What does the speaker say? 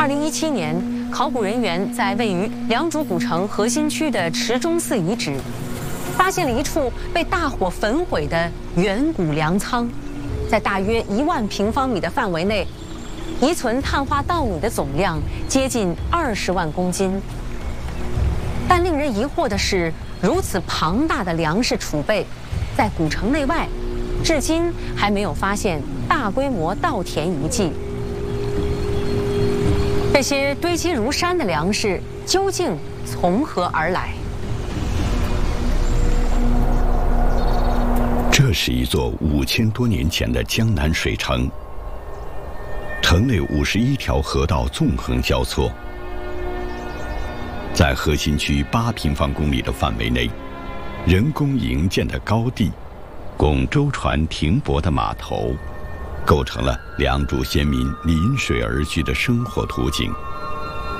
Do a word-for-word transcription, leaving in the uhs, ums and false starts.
二零一七年，考古人员在位于良渚古城核心区的池中寺遗址，发现了一处被大火焚毁的远古粮仓，在大约一万平方米的范围内，遗存碳化稻米的总量接近二十万公斤。但令人疑惑的是，如此庞大的粮食储备，在古城内外，至今还没有发现大规模稻田遗迹。这些堆积如山的粮食究竟从何而来？ 这是一座五千多年前的江南水城，城内五十一条河道纵横交错，在核心区八平方公里的范围内，人工营建的高地，供舟船停泊的码头，构成了良渚先民临水而居的生活图景。